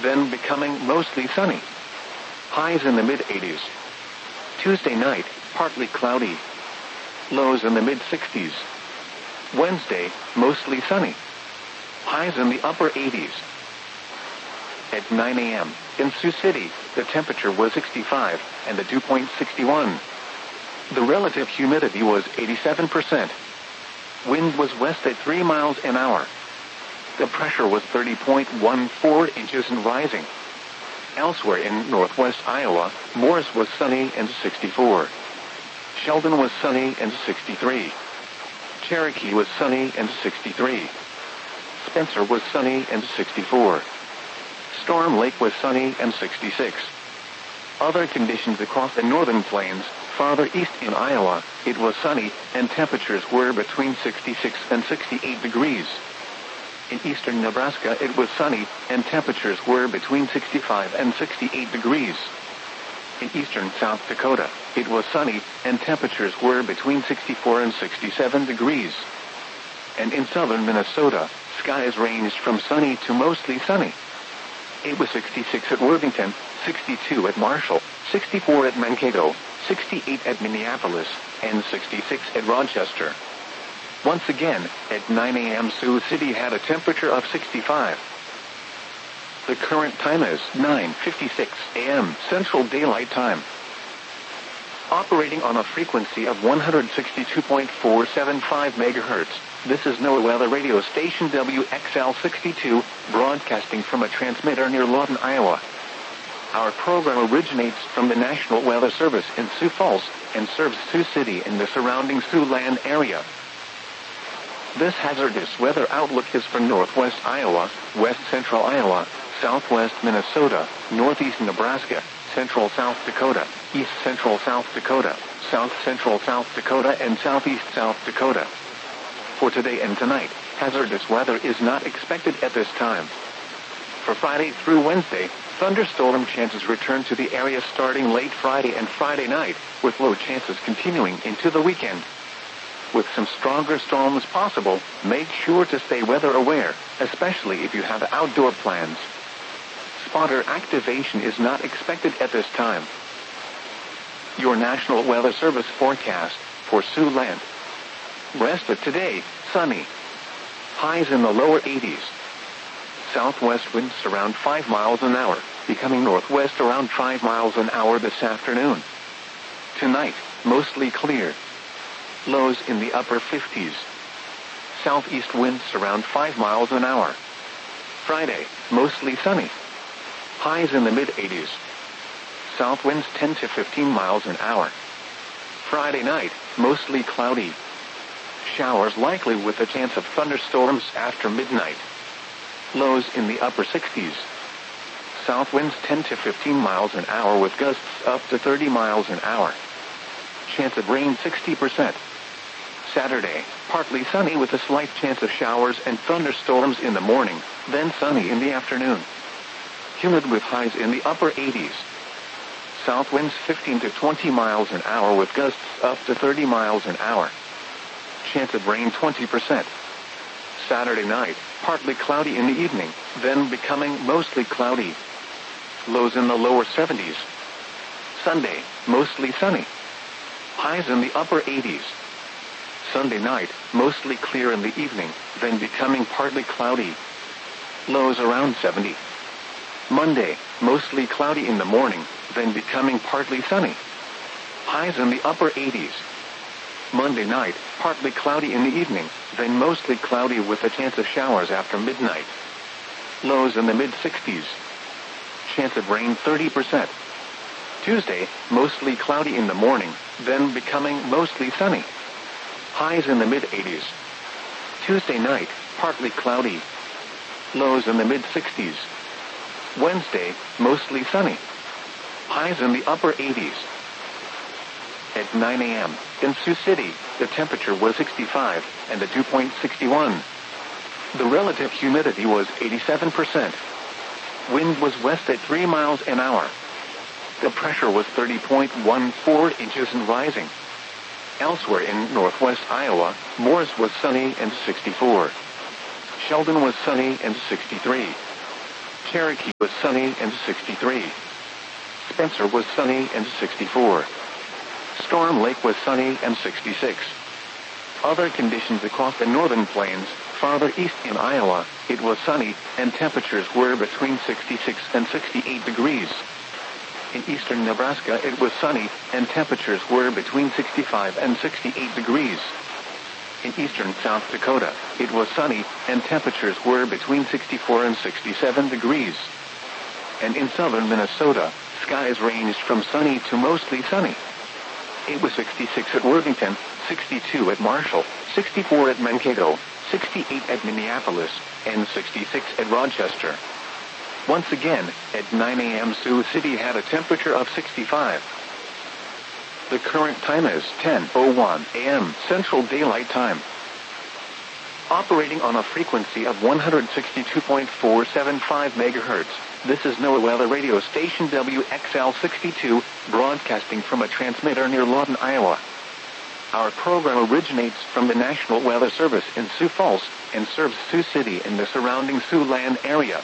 then becoming mostly sunny. Highs in the mid-80s. Tuesday night, partly cloudy. Lows in the mid-60s. Wednesday, mostly sunny. Highs in the upper 80s. At 9 a.m., in Sioux City, the temperature was 65, and the dew point 61. The relative humidity was 87%. Wind was west at 3 miles an hour. The pressure was 30.14 inches and rising. Elsewhere in northwest Iowa, Morris was sunny and 64. Sheldon was sunny and 63. Cherokee was sunny and 63. Spencer was sunny and 64. Storm Lake was sunny and 66. Other conditions across the northern plains, farther east in Iowa, it was sunny, and temperatures were between 66 and 68 degrees. In eastern Nebraska, it was sunny, and temperatures were between 65 and 68 degrees. In eastern South Dakota, it was sunny, and temperatures were between 64 and 67 degrees. And in southern Minnesota, skies ranged from sunny to mostly sunny. It was 66 at Worthington, 62 at Marshall, 64 at Mankato, 68 at Minneapolis, and 66 at Rochester. Once again, at 9 a.m. Sioux City had a temperature of 65. The current time is 9:56 a.m. Central Daylight Time. Operating on a frequency of 162.475 megahertz, this is NOAA Weather Radio Station WXL62, broadcasting from a transmitter near Lawton, Iowa. Our program originates from the National Weather Service in Sioux Falls and serves Sioux City and the surrounding Siouxland area. This hazardous weather outlook is for northwest Iowa, west central Iowa, southwest Minnesota, northeast Nebraska, central South Dakota, east central South Dakota, south central South Dakota, and southeast South Dakota. For today and tonight, hazardous weather is not expected at this time. For Friday through Wednesday, thunderstorm chances return to the area starting late Friday and Friday night, with low chances continuing into the weekend. With some stronger storms possible, make sure to stay weather aware, especially if you have outdoor plans. Spotter activation is not expected at this time. Your National Weather Service forecast for Siouxland. Rest of today, sunny. Highs in the lower 80s. Southwest winds around 5 miles an hour, becoming northwest around 5 miles an hour this afternoon. Tonight, mostly clear. Lows in the upper 50s. Southeast winds around 5 miles an hour. Friday, mostly sunny. Highs in the mid-80s. South winds 10 to 15 miles an hour. Friday night, mostly cloudy. Showers likely with a chance of thunderstorms after midnight. Lows in the upper 60s. South winds 10 to 15 miles an hour with gusts up to 30 miles an hour. Chance of rain 60%. Saturday, partly sunny with a slight chance of showers and thunderstorms in the morning, then sunny in the afternoon. Humid with highs in the upper 80s. South winds 15 to 20 miles an hour with gusts up to 30 miles an hour. Chance of rain 20%. Saturday night, partly cloudy in the evening, then becoming mostly cloudy. Lows in the lower 70s. Sunday, mostly sunny. Highs in the upper 80s. Sunday night, mostly clear in the evening, then becoming partly cloudy. Lows around 70. Monday, mostly cloudy in the morning, then becoming partly sunny. Highs in the upper 80s. Monday night, partly cloudy in the evening, then mostly cloudy with a chance of showers after midnight. Lows in the mid-60s. Chance of rain 30%. Tuesday, mostly cloudy in the morning, then becoming mostly sunny. Highs in the mid-80s. Tuesday night, partly cloudy. Lows in the mid-60s. Wednesday, mostly sunny. Highs in the upper 80s. At 9 a.m., in Sioux City, the temperature was 65, and the dew point 61. The relative humidity was 87%. Wind was west at 3 miles an hour. The pressure was 30.14 inches and rising. Elsewhere in northwest Iowa, Morris was sunny and 64. Sheldon was sunny and 63. Cherokee was sunny and 63. Spencer was sunny and 64. Storm Lake was sunny and 66. Other conditions across the northern plains, farther east in Iowa, it was sunny, and temperatures were between 66 and 68 degrees. In eastern Nebraska it was sunny, and temperatures were between 65 and 68 degrees. In eastern South Dakota, it was sunny, and temperatures were between 64 and 67 degrees. And in southern Minnesota, skies ranged from sunny to mostly sunny. It was 66 at Worthington, 62 at Marshall, 64 at Mankato, 68 at Minneapolis, and 66 at Rochester. Once again, at 9 a.m. Sioux City had a temperature of 65. The current time is 10:01 a.m. Central Daylight Time. Operating on a frequency of 162.475 MHz, this is NOAA Weather Radio Station WXL62, broadcasting from a transmitter near Lawton, Iowa. Our program originates from the National Weather Service in Sioux Falls and serves Sioux City and the surrounding Siouxland area.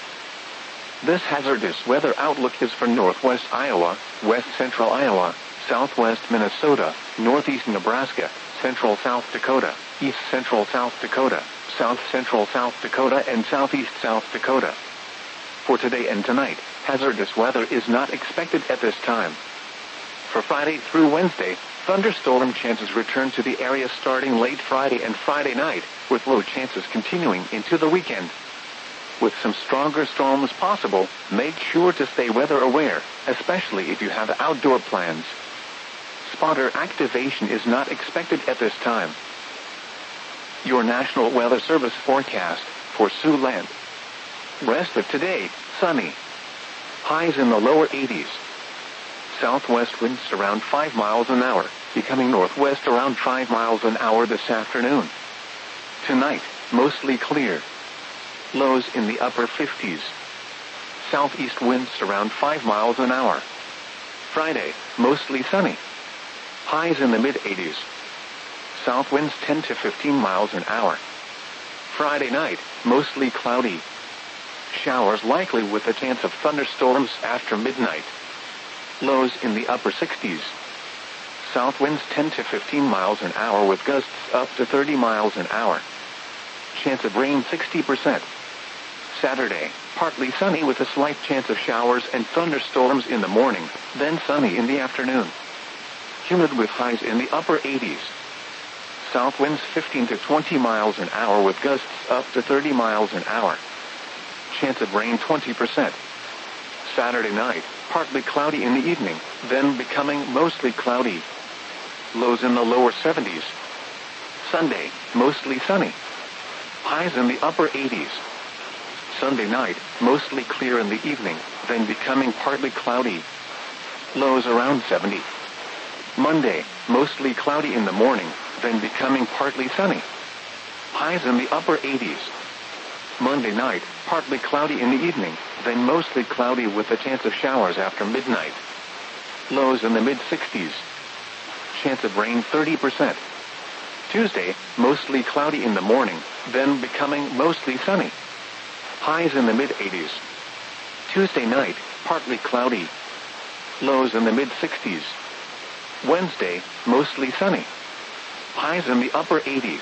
This hazardous weather outlook is for northwest Iowa, west central Iowa, southwest Minnesota, northeast Nebraska, central South Dakota, east central South Dakota, south central South Dakota, and southeast South Dakota. For today and tonight, hazardous weather is not expected at this time. For Friday through Wednesday, thunderstorm chances return to the area starting late Friday and Friday night, with low chances continuing into the weekend. With some stronger storms possible, make sure to stay weather aware, especially if you have outdoor plans. Spotter activation is not expected at this time. Your National Weather Service forecast for Siouxland. Rest of today, sunny. Highs in the lower 80s. Southwest winds around 5 miles an hour, becoming northwest around 5 miles an hour this afternoon. Tonight, mostly clear. Lows in the upper 50s. Southeast winds around 5 miles an hour. Friday, mostly sunny. Highs in the mid-80s. South winds 10 to 15 miles an hour. Friday night, mostly cloudy. Showers likely with a chance of thunderstorms after midnight. Lows in the upper 60s. South winds 10 to 15 miles an hour with gusts up to 30 miles an hour. Chance of rain 60%. Saturday, partly sunny with a slight chance of showers and thunderstorms in the morning, then sunny in the afternoon. Humid with highs in the upper 80s. South winds 15 to 20 miles an hour with gusts up to 30 miles an hour. Chance of rain 20%. Saturday night, partly cloudy in the evening, then becoming mostly cloudy. Lows in the lower 70s. Sunday, mostly sunny. Highs in the upper 80s. Sunday night, mostly clear in the evening, then becoming partly cloudy. Lows around 70. Monday, mostly cloudy in the morning, then becoming partly sunny. Highs in the upper 80s. Monday night, partly cloudy in the evening, then mostly cloudy with a chance of showers after midnight. Lows in the mid-60s. Chance of rain 30%. Tuesday, mostly cloudy in the morning, then becoming mostly sunny. Highs in the mid-80s. Tuesday night, partly cloudy. Lows in the mid-60s. Wednesday, mostly sunny. Highs in the upper 80s.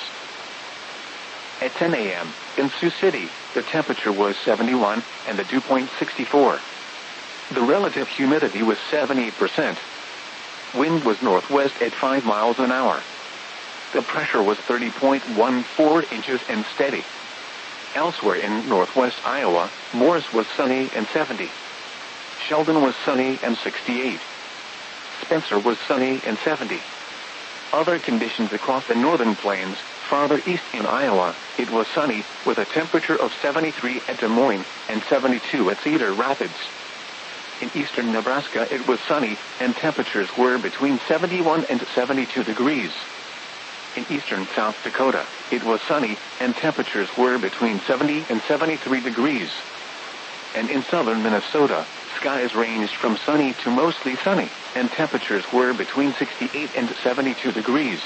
At 10 a.m., in Sioux City, the temperature was 71 and the dew point 64. The relative humidity was 78%. Wind was northwest at 5 miles an hour. The pressure was 30.14 inches and steady. Elsewhere in northwest Iowa, Morris was sunny and 70. Sheldon was sunny and 68. Spencer was sunny and 70. Other conditions across the northern plains, farther east in Iowa, it was sunny, with a temperature of 73 at Des Moines and 72 at Cedar Rapids. In eastern Nebraska it was sunny, and temperatures were between 71 and 72 degrees. In eastern South Dakota, it was sunny, and temperatures were between 70 and 73 degrees. And in southern Minnesota, skies ranged from sunny to mostly sunny, and temperatures were between 68 and 72 degrees.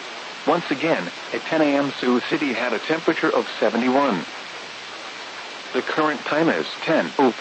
Once again, at 10 a.m. Sioux City had a temperature of 71. The current time is 10:03